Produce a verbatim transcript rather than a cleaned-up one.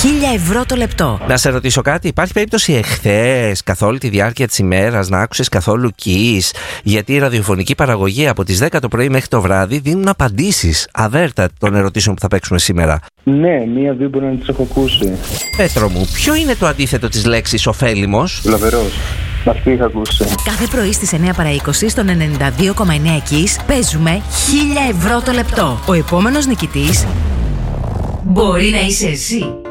χίλια ευρώ το λεπτό. Να σε ρωτήσω κάτι, υπάρχει περίπτωση εχθές, καθ' όλη τη διάρκεια της ημέρας, να άκουσες καθόλου Kiss? Γιατί η ραδιοφωνική παραγωγή από τις δέκα το πρωί μέχρι το βράδυ δίνουν απαντήσεις αβέρτα των ερωτήσεων που θα παίξουμε σήμερα. Ναι, μία-δύο μπορεί να τις έχω ακούσει. Πέτρο μου, ποιο είναι το αντίθετο της λέξης ωφέλιμος? Λαβερός. Αυτή είχα ακούσει. Κάθε πρωί στις εννιά παρά είκοσι στον ενενήντα δύο κόμμα εννέα Kiss παίζουμε χίλια ευρώ το λεπτό. Ο επόμενος νικητής μπορεί να είσαι εσύ.